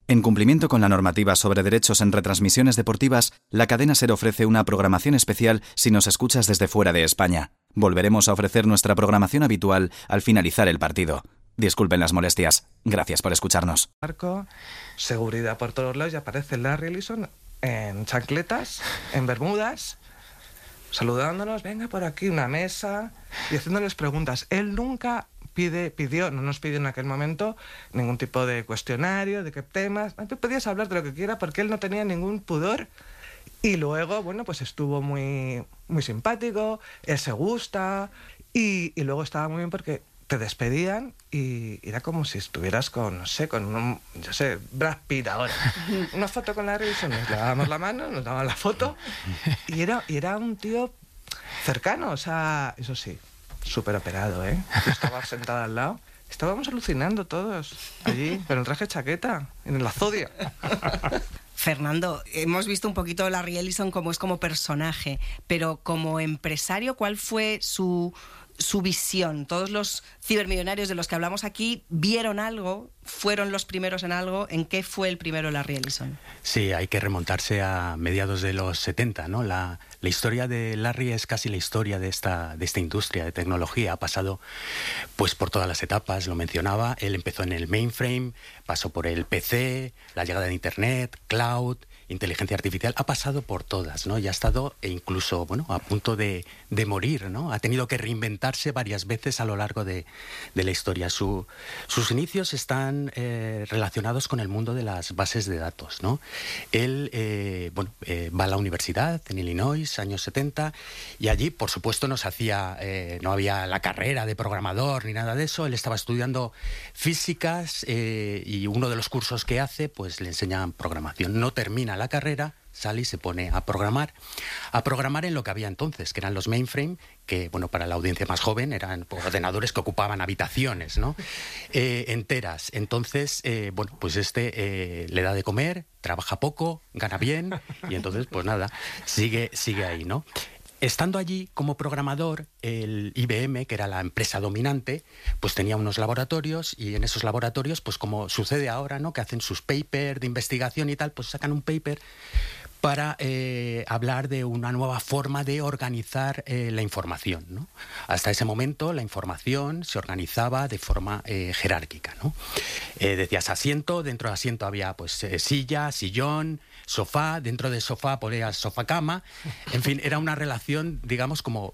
En cumplimiento con la normativa sobre derechos en retransmisiones deportivas, la cadena SER ofrece una programación especial si nos escuchas desde fuera de España. Volveremos a ofrecer nuestra programación habitual al finalizar el partido. Disculpen las molestias. Gracias por escucharnos. Marco, seguridad por todos lados, y aparece Larry Ellison en chancletas, en bermudas, saludándonos, venga por aquí, una mesa, y haciéndoles preguntas. Él nunca no nos pidió en aquel momento ningún tipo de cuestionario, de qué temas. Tú podías hablar de lo que quiera porque él no tenía ningún pudor. Y luego, bueno, pues estuvo muy, muy simpático, él se gusta, y luego estaba muy bien porque te despedían y era como si estuvieras con, Brad Pitt ahora. Una foto con la revisión, nos dábamos la mano, nos daban la foto, y era un tío cercano, o sea, eso sí, súper operado, ¿eh? Yo estaba sentada al lado, estábamos alucinando todos, allí, con el traje chaqueta, en la Zodia. Fernando, hemos visto un poquito Larry Ellison como es como personaje, pero como empresario, ¿cuál fue su visión? Todos los cibermillonarios de los que hablamos aquí vieron algo, fueron los primeros en algo. ¿En qué fue el primero Larry Ellison? Sí, hay que remontarse a mediados de los 70, ¿no? La historia de Larry es casi la historia de esta industria de tecnología. Ha pasado pues por todas las etapas, lo mencionaba. Él empezó en el mainframe, pasó por el PC, la llegada de Internet, cloud, inteligencia artificial, ha pasado por todas, ¿no? Y ha estado incluso, bueno, a punto de morir, ¿no? Ha tenido que reinventarse varias veces a lo largo de la historia. Sus inicios están relacionados con el mundo de las bases de datos, ¿no? Él, va a la universidad en Illinois, años 70, y allí, por supuesto, no había la carrera de programador ni nada de eso. Él estaba estudiando físicas y uno de los cursos que hace, pues le enseñan programación. No termina la carrera, sale y se pone a programar en lo que había entonces, que eran los mainframe, que, bueno, para la audiencia más joven eran ordenadores que ocupaban habitaciones, ¿no? Enteras. Entonces, le da de comer, trabaja poco, gana bien, y entonces, pues nada, sigue ahí, ¿no? Estando allí como programador, el IBM, que era la empresa dominante, pues tenía unos laboratorios, y en esos laboratorios, pues como sucede ahora, ¿no? Que hacen sus papers de investigación y tal, pues sacan un paper para hablar de una nueva forma de organizar la información, ¿no? Hasta ese momento la información se organizaba de forma jerárquica, ¿no? Decías asiento, dentro de asiento había pues silla, sillón, sofá, dentro de sofá ponías sofá-cama, en fin, era una relación, digamos, como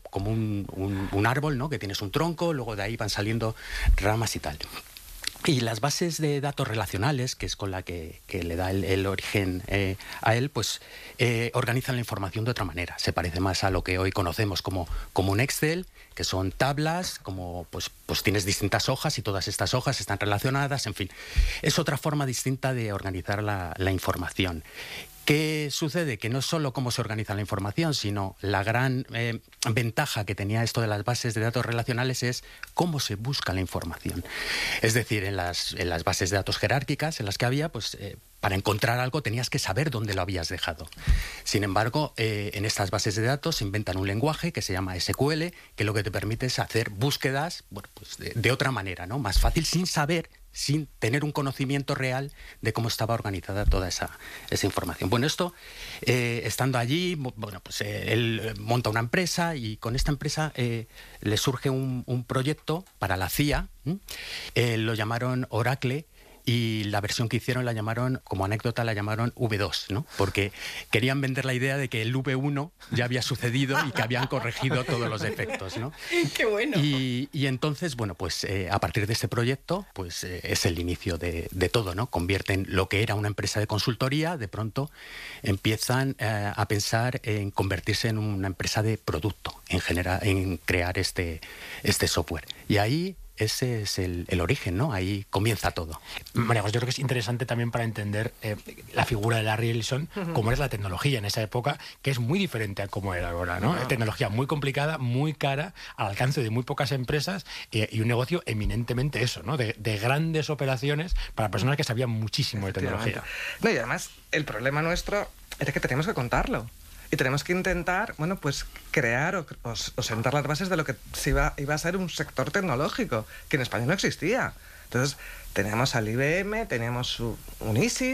un árbol, ¿no? Que tienes un tronco, luego de ahí van saliendo ramas y tal. Y las bases de datos relacionales, que es con la que le da el origen a él, pues organizan la información de otra manera. Se parece más a lo que hoy conocemos como un Excel, que son tablas, como pues tienes distintas hojas y todas estas hojas están relacionadas, en fin. Es otra forma distinta de organizar la información. ¿Qué sucede? Que no es solo cómo se organiza la información, sino la gran ventaja que tenía esto de las bases de datos relacionales es cómo se busca la información. Es decir, en las bases de datos jerárquicas en las que había, pues para encontrar algo tenías que saber dónde lo habías dejado. Sin embargo, en estas bases de datos se inventan un lenguaje que se llama SQL, que lo que te permite es hacer búsquedas, bueno, pues de otra manera, ¿no? Más fácil, sin tener un conocimiento real de cómo estaba organizada toda esa información. Bueno, esto, estando allí, bueno, pues él monta una empresa, y con esta empresa le surge un proyecto para la CIA, lo llamaron Oracle, y la versión que hicieron como anécdota, la llamaron V2, ¿no? Porque querían vender la idea de que el V1 ya había sucedido y que habían corregido todos los defectos, ¿no? ¡Qué bueno! Y entonces, bueno, pues a partir de este proyecto, pues es el inicio de todo, ¿no? Convierten lo que era una empresa de consultoría, de pronto empiezan a pensar en convertirse en una empresa de producto, en crear este software. Y ahí ese es el origen, ¿no? Ahí comienza todo. María José, yo creo que es interesante también para entender la figura de Larry Ellison, cómo es la tecnología en esa época, que es muy diferente a cómo era ahora, ¿no? Tecnología muy complicada, muy cara, al alcance de muy pocas empresas, y un negocio eminentemente eso, ¿no? De grandes operaciones para personas que sabían muchísimo de tecnología. No, y además, el problema nuestro era que teníamos que contarlo. Y tenemos que intentar, bueno, pues crear o sentar las bases de lo que iba a ser un sector tecnológico, que en España no existía. Entonces, teníamos al IBM, teníamos un ISIS,